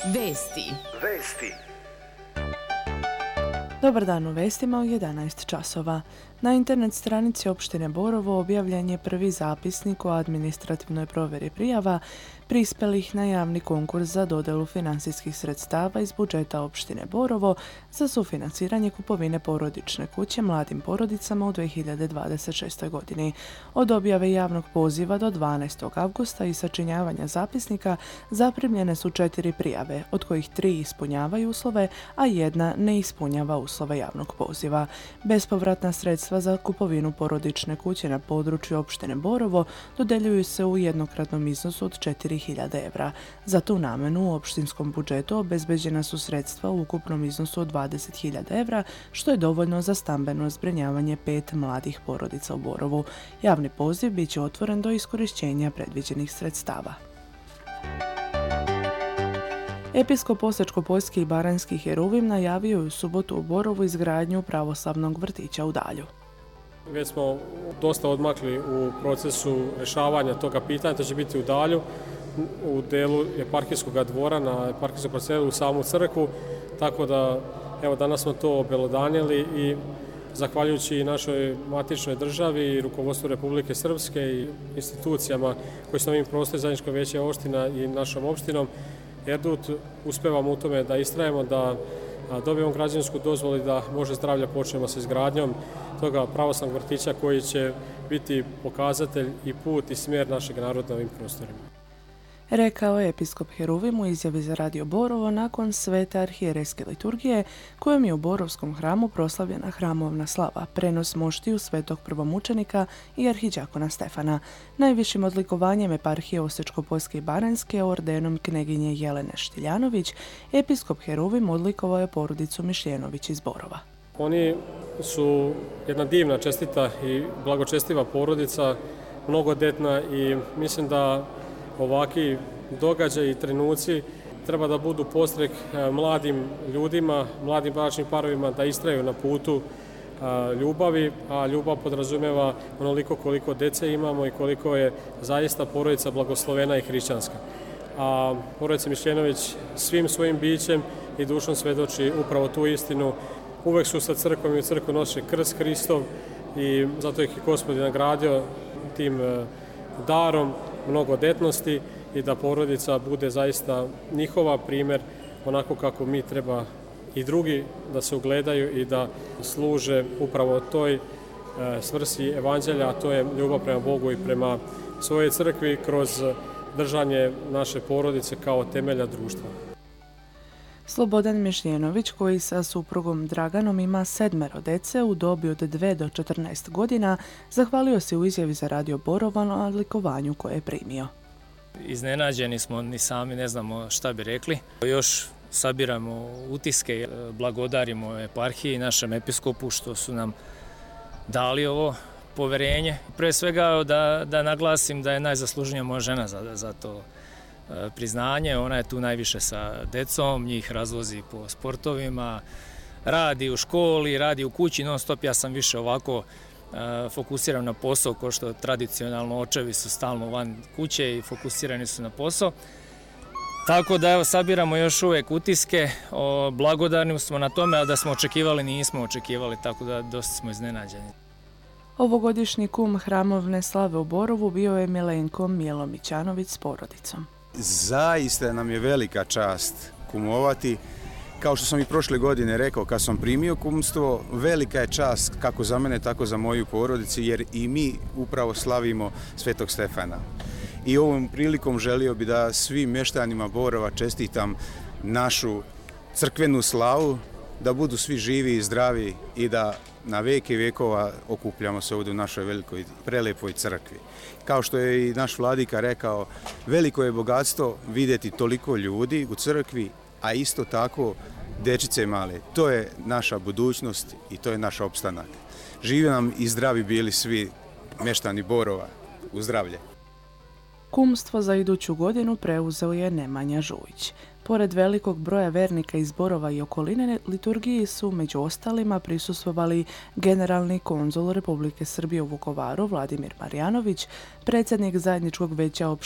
Vesti. Dobar dan u vestima u 11 časova. Na internet stranici opštine Borovo objavljen je prvi zapisnik o administrativnoj provjeri prijava prispelih na javni konkurs za dodelu financijskih sredstava iz budžeta opštine Borovo za sufinanciranje kupovine porodične kuće mladim porodicama u 2026. godini. Od objave javnog poziva do 12. avgusta i sačinjavanja zapisnika zaprimljene su 4 prijave, od kojih 3 ispunjavaju uslove, a 1 ne ispunjava uslove javnog poziva. Bespovratna sredstva za kupovinu porodične kuće na području opštine Borovo dodeljuju se u jednokratnom iznosu od 4.000 evra. Za tu namenu u opštinskom budžetu obezbeđena su sredstva u ukupnom iznosu od 20.000 evra, što je dovoljno za stambeno zbrinjavanje 5 mladih porodica u Borovu. Javni poziv bit će otvoren do iskorišćenja predviđenih sredstava. Episkop Osječko-poljski i baranjski Heruvim najavio je u subotu u Borovu izgradnju pravoslavnog vrtića u Dalju. Već smo dosta odmakli u procesu rješavanja toga pitanja, to će biti u Dalju, u delu eparhijskog dvora, na eparhijskom parcelu u samu crkvu, tako da evo danas smo to obelodanili i zahvaljujući našoj matičnoj državi i rukovodstvu Republike Srpske i institucijama koji su na ovim prostorima zajedničko vijeće opština i našom opštinom, Erdut, uspevamo u tome da istrajemo, da dobijemo građevinsku dozvolu i da može zdravlja počnemo sa izgradnjom toga pravoslavnog vrtića koji će biti pokazatelj i put i smjer našeg naroda na ovim prostorima. Rekao je episkop Heruvim u izjavi za Radio Borovo nakon svete arhijerejske liturgije kojom je u Borovskom hramu proslavljena hramovna slava, prenos moštiju svetog prvomučenika i arhidjakona Stefana. Najvišim odlikovanjem eparhije Osječko-poljske i baranjske ordenom kneginje Jelene Štiljanović, episkop Heruvim odlikovao je porodicu Mišljenović iz Borova. Oni su jedna divna, čestita i blagočestiva porodica, mnogodetna i mislim da ovakvi događaji i trenuci treba da budu podstrek mladim ljudima, mladim bračnim parovima da istraju na putu ljubavi, a ljubav podrazumeva onoliko koliko dece imamo i koliko je zaista porodica blagoslovena i hrišćanska. A porodica Mišljenović svim svojim bićem i dušom svedoči upravo tu istinu. Uvek su sa crkvom i u crkvu nose krst Hristov i zato ih je Gospod nagradio tim darom mnogodetnosti i da porodica bude zaista njihova primjer onako kako mi treba i drugi da se ugledaju i da služe upravo toj svrsi evanđelja, a to je ljubav prema Bogu i prema svojoj crkvi kroz držanje naše porodice kao temelja društva. Slobodan Mišljenović, koji sa suprugom Draganom ima 7 dece u dobi od 2 do 14 godina, zahvalio se u izjavi za Radio Borovo na odlikovanju koje je primio. Iznenađeni smo, ni sami ne znamo šta bi rekli. Još sabiramo utiske, blagodarimo eparhiji i našem episkopu što su nam dali ovo poverenje. Pre svega da naglasim da je najzaslužnija moja žena za to priznanje. Ona je tu najviše sa decom, njih razvozi po sportovima, radi u školi, radi u kući, non stop. Ja sam više ovako fokusiran na posao, kao što tradicionalno očevi su stalno van kuće i fokusirani su na posao. Tako da evo sabiramo još uvek utiske, blagodarni smo na tome, a da smo očekivali nismo očekivali, tako da dosta smo iznenađeni. Ovogodišnji kum hramovne slave u Borovu bio je Milenko Mijelomićanović s porodicom. Zaista nam je velika čast kumovati. Kao što sam i prošle godine rekao, kad sam primio kumstvo, velika je čast kako za mene, tako za moju porodicu, jer i mi upravo slavimo Svetog Stefana. I ovom prilikom želio bi da svim mještanima Borova čestitam našu crkvenu slavu, da budu svi živi i zdravi i da na veke vekova okupljamo se ovdje u našoj velikoj, prelepoj crkvi. Kao što je i naš vladika rekao, veliko je bogatstvo vidjeti toliko ljudi u crkvi, a isto tako dečice male. To je naša budućnost i to je naš opstanak. Živi nam i zdravi bili svi mještani Borova. U zdravlje. Kumstvo za iduću godinu preuzeo je Nemanja Žujić. Pored velikog broja vernika iz Borova i okoline, liturgiji su među ostalima prisustvovali generalni konzul Republike Srbije u Vukovaru Vladimir Marjanović, predsjednik zajedničkog veća